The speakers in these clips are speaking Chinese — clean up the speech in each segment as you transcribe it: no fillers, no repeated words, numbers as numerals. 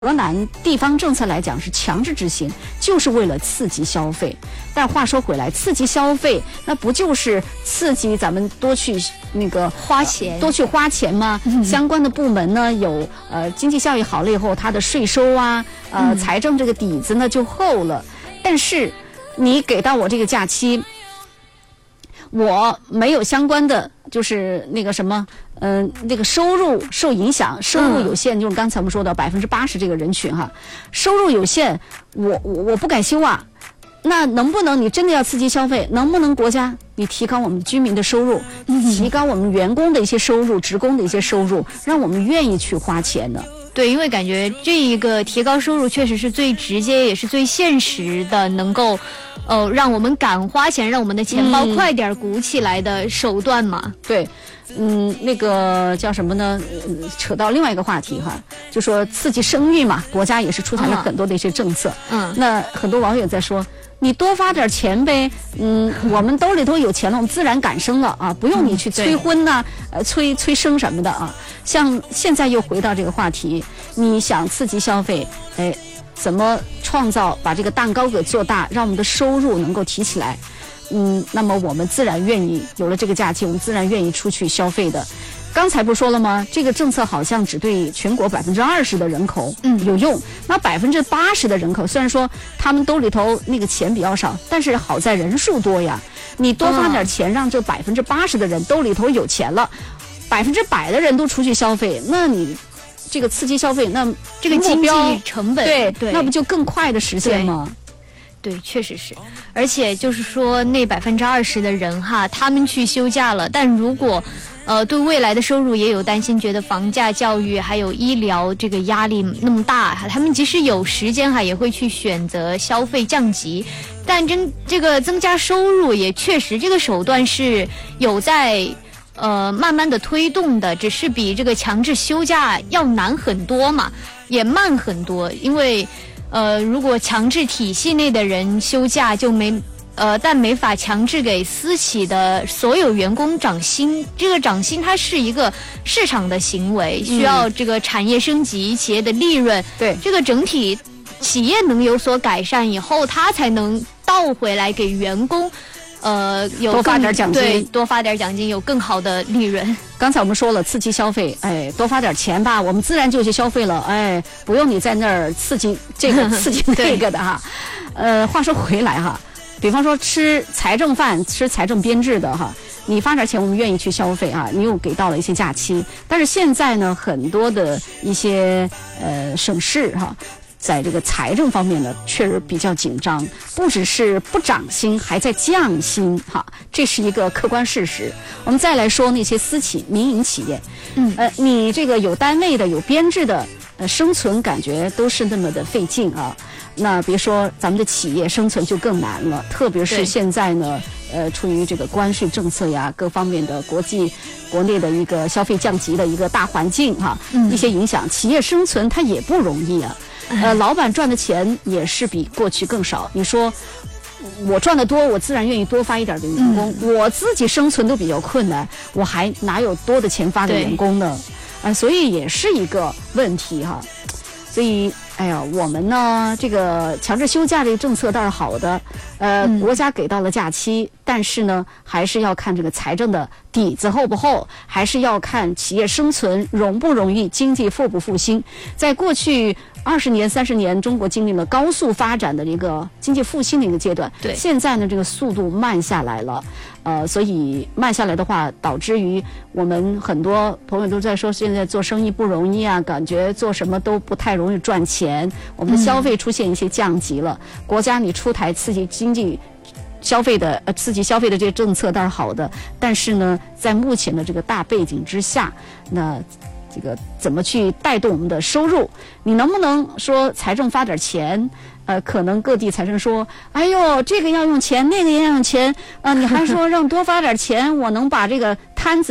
河南地方政策来讲是强制执行，就是为了刺激消费。但话说回来，刺激消费那不就是刺激咱们多去那个花钱， 多去花钱吗？相关的部门呢有经济效益好了以后，它的税收啊财政这个底子呢就厚了。但是你给到我这个假期，我没有相关的就是那个什么那个收入受影响，收入有限，就是刚才我们说的80%这个人群哈，收入有限，我不敢修啊。那能不能你真的要刺激消费？能不能国家你提高我们居民的收入，提高我们员工的一些收入，职工的一些收入，让我们愿意去花钱呢？ 对，因为感觉这一个提高收入确实是最直接也是最现实的，能够让我们敢花钱，让我们的钱包快点鼓起来的手段嘛。 对。那个叫什么呢？扯到另外一个话题哈，就说刺激生育嘛，国家也是出台了很多的一些政策。那很多网友在说，你多发点钱呗，我们兜里头有钱了，我们自然敢生了啊，不用你去催婚呐，催生什么的啊。像现在又回到这个话题，你想刺激消费，怎么创造把这个蛋糕给做大，让我们的收入能够提起来？那么我们自然愿意有了这个假期，我们自然愿意出去消费的。刚才不是说了吗？这个政策好像只对全国20%的人口有用，那80%的人口虽然说他们兜里头那个钱比较少，但是好在人数多呀。你多发点钱，让这80%的人兜里头有钱了，100%的人都出去消费，那你这个刺激消费，那这个经济成本对，那不就更快的实现吗？ 对，确实是，而且就是说那20%的人哈，他们去休假了，但如果对未来的收入也有担心，觉得房价、教育还有医疗这个压力那么大哈，他们即使有时间哈，也会去选择消费降级。但这个增加收入也确实这个手段是有在慢慢的推动的，只是比这个强制休假要难很多嘛，也慢很多，因为如果强制体系内的人休假就但没法强制给私企的所有员工涨薪。这个涨薪它是一个市场的行为，需要这个产业升级，企业的利润，对这个整体企业能有所改善以后，它才能倒回来给员工。有多发点奖金， 对，多发点奖金，有更好的利润。 刚才我们说了刺激消费，多发点钱吧，我们自然就去消费了，不用你在那儿刺激这个刺激那个的哈。话说回来哈，比方说吃财政饭，吃财政编制的哈，你发点钱我们愿意去消费啊，你又给到了一些假期，但是现在呢，很多的一些省市哈。在这个财政方面呢，确实比较紧张，不只是不涨薪，还在降薪哈，这是一个客观事实。我们再来说那些私企、民营企业，你这个有单位的、有编制的，生存感觉都是那么的费劲啊。那别说咱们的企业生存就更难了，特别是现在呢，出于这个关税政策呀，各方面的国内的一个消费降级的一个大环境哈，一些影响，企业生存它也不容易啊。老板赚的钱也是比过去更少。你说我赚得多，我自然愿意多发一点给员工。我自己生存都比较困难，我还哪有多的钱发给员工呢？所以也是一个问题哈。所以，我们呢，这个强制休假这个政策倒是好的，国家给到了假期，但是呢，还是要看这个财政的底子厚不厚，还是要看企业生存容不容易，经济复不复兴。在过去20年、30年，中国经历了高速发展的一个经济复兴的一个阶段。对，现在呢，这个速度慢下来了，所以慢下来的话，导致于我们很多朋友都在说，现在做生意不容易啊，感觉做什么都不太容易赚钱，我们的消费出现一些降级了。国家你出台刺激经济消费的刺激消费的这个政策倒是好的，但是呢，在目前的这个大背景之下，那这个怎么去带动我们的收入？你能不能说财政发点钱？可能各地财政说，哎呦，这个要用钱，那个也要用钱，你还说让多发点钱，我能把这个摊子给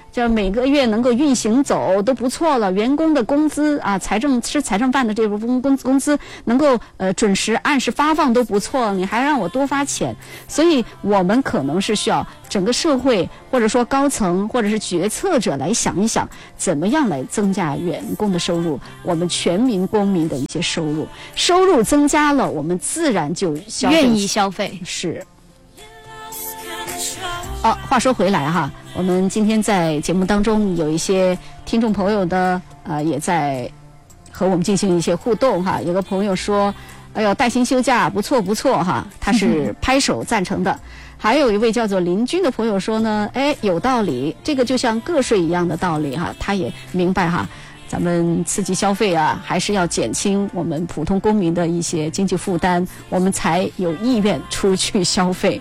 这每个月能够运行走都不错了，员工的工资啊，吃财政饭的这部分工资能够准时按时发放都不错，你还让我多发钱，所以我们可能是需要整个社会或者说高层或者是决策者来想一想，怎么样来增加员工的收入，我们全民公民的一些收入增加了，我们自然就愿意消费。 是。话说回来哈，我们今天在节目当中有一些听众朋友的也在和我们进行一些互动哈。有个朋友说，哎呦，带薪休假不错哈，他是拍手赞成的。还有一位叫做林军的朋友说呢，哎，有道理，这个就像个税一样的道理哈，他也明白哈。咱们刺激消费啊，还是要减轻我们普通公民的一些经济负担，我们才有意愿出去消费。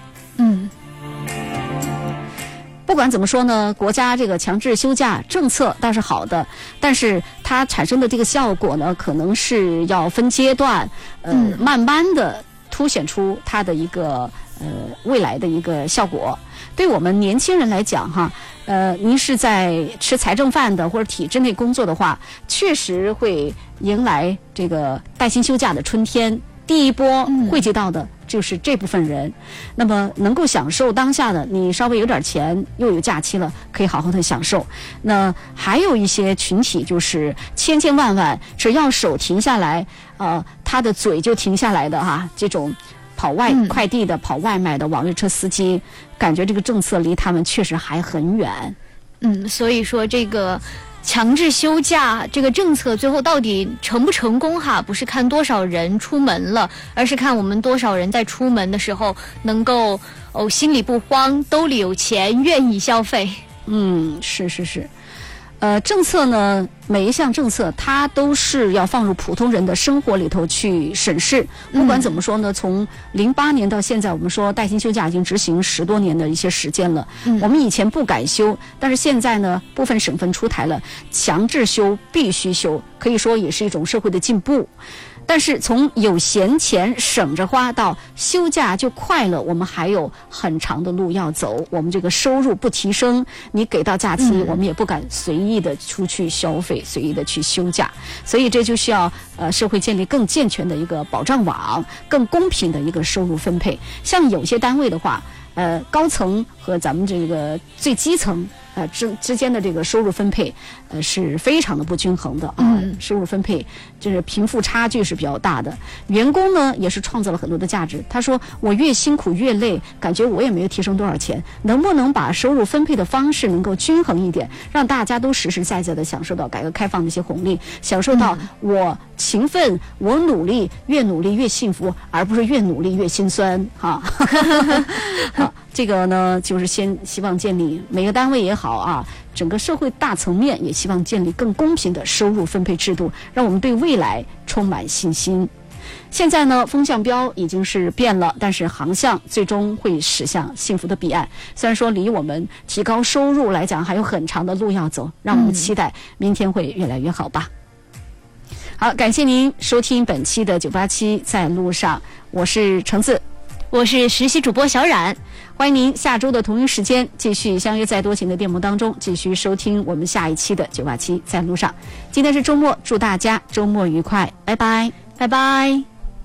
不管怎么说呢，国家这个强制休假政策倒是好的，但是它产生的这个效果呢，可能是要分阶段，慢慢的凸显出它的一个未来的一个效果。对我们年轻人来讲哈，您是在吃财政饭的或者体制内工作的话，确实会迎来这个带薪休假的春天。第一波汇集到的就是这部分人，那么能够享受当下的，你稍微有点钱又有假期了，可以好好的享受。那还有一些群体，就是千万只要手停下来，他的嘴就停下来的哈，这种跑快递的、跑外卖的、网约车司机，感觉这个政策离他们确实还很远。 所以说这个强制休假这个政策最后到底成不成功哈，不是看多少人出门了，而是看我们多少人在出门的时候能够心里不慌，兜里有钱，愿意消费。 是。政策呢，每一项政策它都是要放入普通人的生活里头去审视。不管怎么说呢，从08年到现在，我们说带薪休假已经执行10多年的一些时间了。我们以前不敢休，但是现在呢，部分省份出台了强制休、必须休，可以说也是一种社会的进步。但是从有闲钱省着花到休假就快乐，我们还有很长的路要走。我们这个收入不提升，你给到假期，我们也不敢随意的出去消费，随意的去休假。所以这就需要社会建立更健全的一个保障网，更公平的一个收入分配。像有些单位的话，高层和咱们这个最基层之间的这个收入分配是非常的不均衡的啊，收入分配就是贫富差距是比较大的。员工呢也是创造了很多的价值，他说我越辛苦越累，感觉我也没有提升多少钱，能不能把收入分配的方式能够均衡一点，让大家都实实在在的享受到改革开放的一些红利，享受到我勤奋我努力，越努力越幸福，而不是越努力越心酸哈。好，这个呢就是先希望建立每个单位也好啊，整个社会大层面也希望建立更公平的收入分配制度，让我们对未来充满信心。现在呢，风向标已经是变了，但是航向最终会驶向幸福的彼岸。虽然说离我们提高收入来讲还有很长的路要走，让我们期待明天会越来越好吧。好，感谢您收听本期的987在路上，我是橙子， 我是实习主播小冉。 欢迎您下周的同一时间继续相约在多情的电幕当中，继续收听我们下一期的987在路上。今天是周末，祝大家周末愉快，拜拜， 拜拜。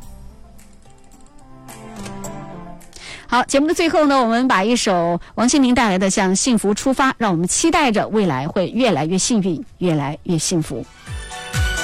好，节目的最后呢，我们把一首王心凌带来的《向幸福出发》，让我们期待着未来会越来越幸运，越来越幸福。